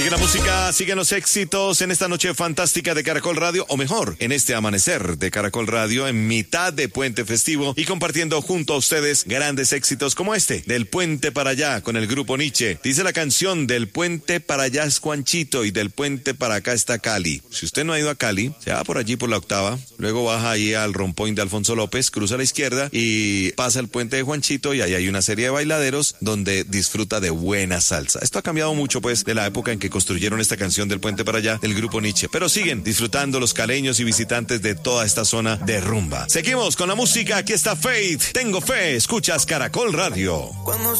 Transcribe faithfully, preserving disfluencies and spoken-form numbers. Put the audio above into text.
Sigue la música, siguen los éxitos en esta noche fantástica de Caracol Radio, o mejor, en este amanecer de Caracol Radio en mitad de puente festivo y compartiendo junto a ustedes grandes éxitos como este, Del Puente para Allá con el grupo Nietzsche. Dice la canción, Del Puente para Allá es Juanchito y del puente para acá está Cali. Si usted no ha ido a Cali, se va por allí por la octava, luego baja ahí al rompoint de Alfonso López, cruza a la izquierda y pasa el puente de Juanchito y ahí hay una serie de bailaderos donde disfruta de buena salsa. Esto ha cambiado mucho pues de la época en que construyeron esta canción Del Puente para Allá del grupo Nietzsche, pero siguen disfrutando los caleños y visitantes de toda esta zona de rumba. Seguimos con la música, aquí está Faith, Tengo Fe, escuchas Caracol Radio. Cuando